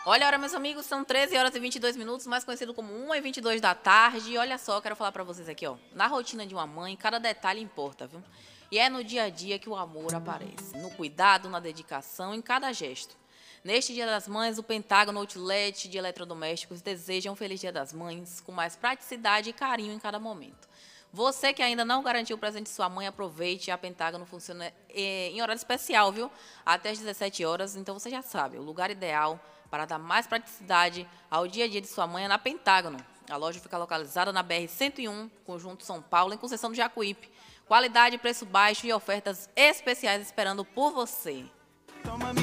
Olha, meus amigos, são 13 horas e 22 minutos, mais conhecido como 1h22 da tarde. E olha só, quero falar pra vocês aqui, ó. Na rotina de uma mãe, cada detalhe importa, viu? E é no dia a dia que o amor aparece. No cuidado, na dedicação, em cada gesto. Neste Dia das Mães, o Pentágono Outlet de Eletrodomésticos deseja um feliz Dia das Mães, com mais praticidade e carinho em cada momento. Você que ainda não garantiu o presente de sua mãe, aproveite. A Pentágono funciona em horário especial, viu? Até às 17 horas, então você já sabe, o lugar ideal para dar mais praticidade ao dia a dia de sua mãe é na Pentágono. A loja fica localizada na BR-101, Conjunto São Paulo, em Conceição do Jacuípe. Qualidade, preço baixo e ofertas especiais esperando por você.